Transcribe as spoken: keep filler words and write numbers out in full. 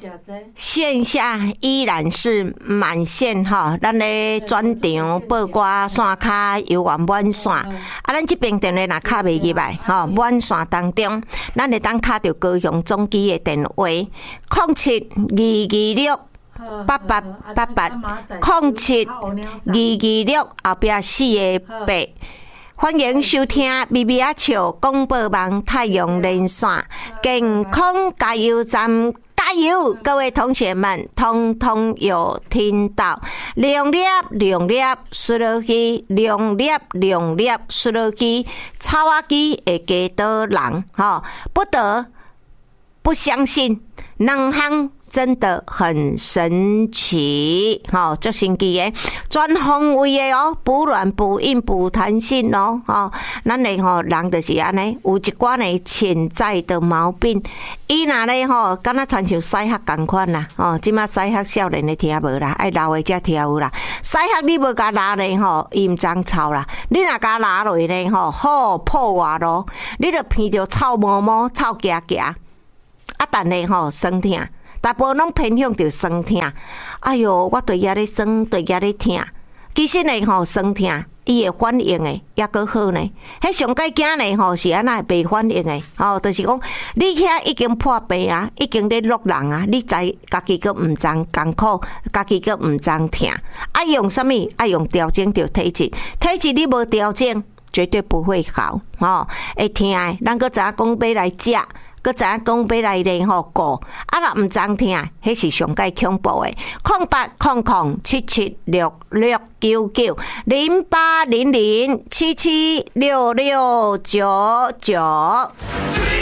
线下依然是满线哈，咱咧转场报歌线卡犹原满线，啊，咱这边电话若卡袂入来吼，满线当中，咱会当卡到高雄总机的电话零七二二六八八八八零七二二六后壁四个八。欢迎收听咪咪啊笑广播网太阳连线健康加油站，加油！各位同学们，通通有听到，两粒两粒输落去，两粒两粒输落去，草仔机会加多人哈，不得不相信，两项真的很神奇，吼，足神奇的，全方位的哦，补软、补硬、补弹性哦，吼，咱嘞吼人就是安尼，有一寡呢潜在的毛病，伊若咧吼，敢若亲像西客共款啦，吼，即马西客少年的听无啦，爱老的才听有啦，西客你无甲拉咧吼，伊毋知臭啦，你若甲拉落咧吼，好破坏咯，你著闻着臭毛毛、臭夹夹，啊，但咧吼酸痛。大部分拢偏向着酸痛，哎哟，我对遐咧酸，对遐咧痛。其实呢吼，酸痛伊的反应诶，抑阁好呢。迄上介惊呢吼是安那袂反应诶，吼，就是讲你遐已经破病啊，已经咧落人啊，你知家己阁毋知艰苦，家己阁毋知痛。爱用啥物？爱用调整着体质，体质你无调整，绝对不会好。吼，会痛诶，咱阁知影讲要来食。佮知影讲要来练吼过，啊若毋知听，迄是上介恐怖诶。空八空空七七六六九九零八零零七七六六九九。